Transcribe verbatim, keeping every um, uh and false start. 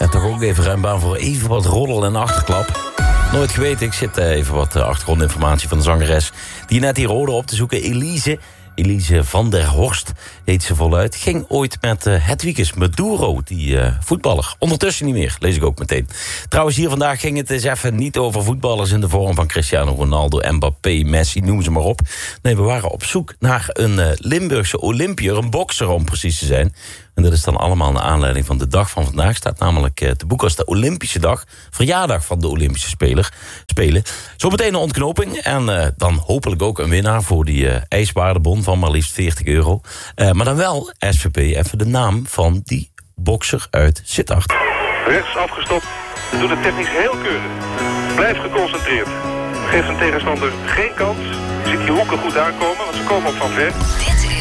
En toch ook even ruim baan voor even wat roddel en achterklap. Nooit geweten, ik zit even wat achtergrondinformatie van de zangeres die je net hier hoorde op te zoeken. Elise, Elise van der Horst heet ze voluit. Ging ooit met uh, Hedwiges Maduro, die uh, voetballer. Ondertussen niet meer, lees ik ook meteen. Trouwens, hier vandaag ging het eens even niet over voetballers in de vorm van Cristiano Ronaldo, Mbappé, Messi, noem ze maar op. Nee, we waren op zoek naar een uh, Limburgse Olympiër, een bokser om precies te zijn. En dat is dan allemaal naar aanleiding van de dag van vandaag. Staat namelijk uh, te boek als de Olympische dag. Verjaardag van de Olympische speler, Spelen. Zometeen een ontknoping. En uh, dan hopelijk ook een winnaar voor die uh, ijswaardebon van maar liefst veertig euro. Uh, maar dan wel, S V P, even de naam van die bokser uit Sittard. Rechts afgestopt. Doe het technisch heel keurig. Blijf geconcentreerd. Geef een tegenstander geen kans. Je ziet die hoeken goed aankomen, want ze komen ook van ver. Dit